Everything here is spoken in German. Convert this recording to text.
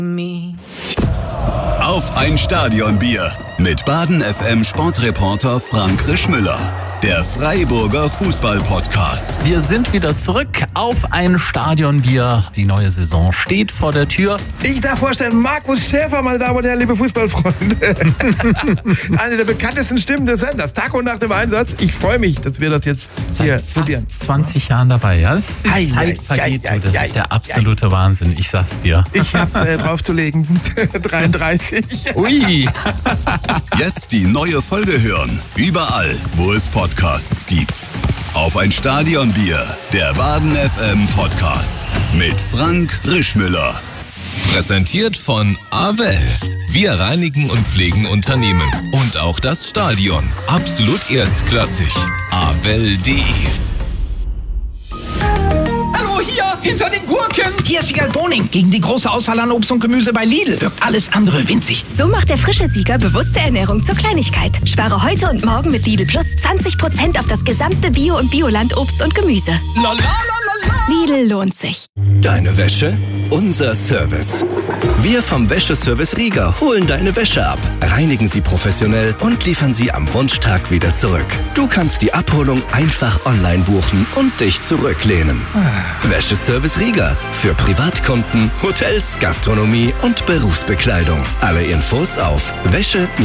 Auf ein Stadionbier mit Baden FM Sportreporter Frank Rischmüller. Der Freiburger Fußball-Podcast. Wir sind wieder zurück auf ein Stadionbier. Die neue Saison steht vor der Tür. Ich darf vorstellen, Markus Schäfer, meine Damen und Herren, liebe Fußballfreunde. Eine der bekanntesten Stimmen des Senders. Tag und Nacht im Einsatz. Ich freue mich, dass wir das jetzt hier probieren. Fast 20 Jahren dabei. Ja, das ist die Zeit vergeht, du. Das ist der absolute Wahnsinn. Ich sag's dir. Ich habe draufzulegen. 33. Ui. Jetzt die neue Folge hören. Überall, wo es Podcasts gibt. Auf ein Stadionbier. Der Baden FM Podcast. Mit Frank Rischmüller. Präsentiert von Avel. Wir reinigen und pflegen Unternehmen. Und auch das Stadion. Absolut erstklassig. Avel.de. Hallo, hier, hinter den Gurken. Hier ist Sieger Boning. Gegen die große Auswahl an Obst und Gemüse bei Lidl wirkt alles andere winzig. So macht der frische Sieger bewusste Ernährung zur Kleinigkeit. Spare heute und morgen mit Lidl Plus 20% auf das gesamte Bio- und Bioland-Obst und Gemüse. Lidl lohnt sich. Deine Wäsche, unser Service. Wir vom Wäscheservice Rieger holen deine Wäsche ab, reinigen sie professionell und liefern sie am Wunschtag wieder zurück. Du kannst die Abholung einfach online buchen und dich zurücklehnen. Wäscheservice Rieger für Privatkunden, Hotels, Gastronomie und Berufsbekleidung. Alle Infos auf wäsche